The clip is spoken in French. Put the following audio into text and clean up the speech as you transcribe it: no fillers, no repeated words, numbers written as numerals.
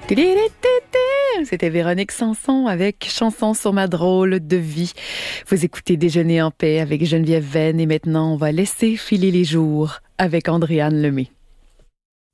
C'était Véronique Sanson avec Chanson sur ma drôle de vie. Vous écoutez Déjeuner en paix avec Geneviève Venn et maintenant on va laisser filer les jours avec Andréanne Lemay.